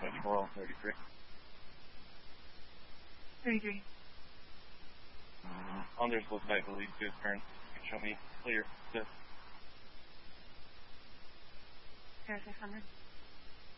Roll 33. 33. Unders looks like the lead good turn. Show me clear. Good. Clear 600.